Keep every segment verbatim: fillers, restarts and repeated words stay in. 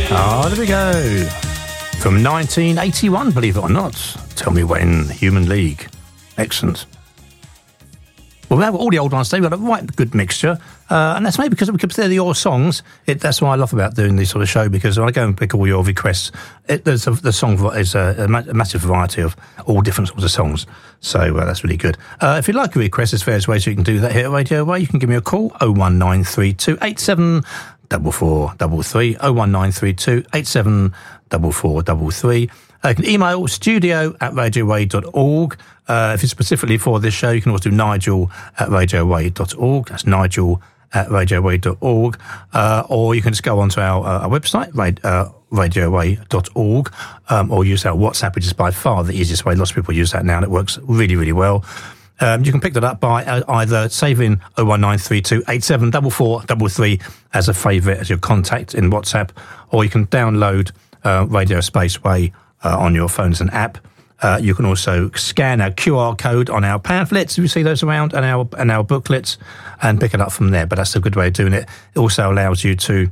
Ah, there we go. From nineteen eighty-one, believe it or not. Tell Me When, Human League. Excellent. Well, we have all the old ones today. We've got a right good mixture. Uh, and that's maybe because we consider your songs. It, that's what I love about doing this sort of show, because when I go and pick all your requests, it, there's a, the song is a, a, ma- a massive variety of all different sorts of songs. So uh, that's really good. Uh, if you'd like a request, there's various ways you can do that here at Radio Way. You can give me a call, oh one nine three two eight seven four four three three, oh one nine three two eight seven four four three three. Uh, you can email studio at radioway dot org. Uh, if it's specifically for this show, you can also do nigel at radioway dot org. That's nigel at radioway dot org. Uh, or you can just go onto our, uh, our website, rad, uh, radioway dot org, um, or use our WhatsApp, which is by far the easiest way. Lots of people use that now, and it works really, really well. Um, you can pick that up by uh, either saving oh one nine three two eight seven four four three three as a favourite, as your contact in WhatsApp, or you can download uh, Radio Spaceway uh, on your phone as an app. Uh, you can also scan our Q R code on our pamphlets, if you see those around, and our and our booklets, and pick it up from there. But that's a good way of doing it. It also allows you to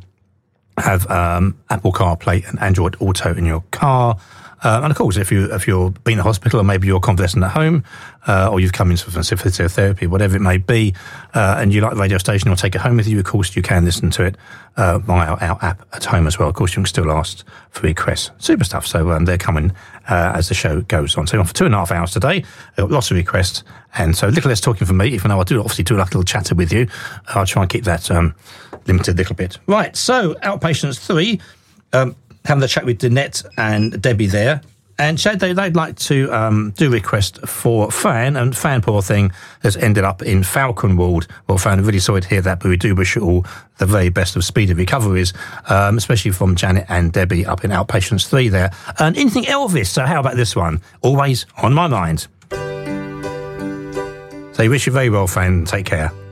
have um, Apple CarPlay and Android Auto in your car. Uh, and of course, if you if you're been in the hospital, or maybe you're convalescent at home, uh, or you've come in for physiotherapy, whatever it may be, uh, and you like the radio station or take it home with you, of course you can listen to it uh, via our, our app at home as well. Of course, you can still ask for requests. Super stuff. So um, they're coming uh, as the show goes on. So we're on for two and a half hours today. Uh, lots of requests, and so a little less talking from me. Even though I do obviously do like a little chatter with you, I'll try and keep that um, limited a little bit. Right. So Outpatients three. Um, having a chat with Danette and Debbie there. And Chad, they, they'd like to um, do a request for Fan, and Fan, poor thing, has ended up in Falcon Ward. Well, Fan, I'm really sorry to hear that, but we do wish you all the very best of speedy recoveries, um, especially from Janet and Debbie up in Outpatients three there. And anything Elvis, so how about this one? Always on my mind. So we wish you very well, Fan. Take care.